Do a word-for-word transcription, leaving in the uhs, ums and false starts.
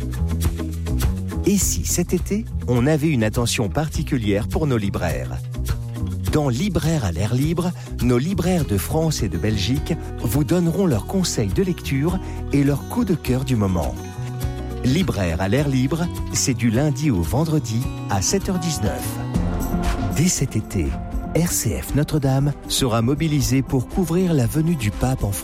Et si cet été, on avait une attention particulière pour nos libraires ? Dans Libraires à l'air libre, nos libraires de France et de Belgique vous donneront leurs conseils de lecture et leurs coups de cœur du moment. Libraires à l'air libre, c'est du lundi au vendredi à sept heures dix-neuf. Dès cet été, R C F Notre-Dame sera mobilisé pour couvrir la venue du pape en France.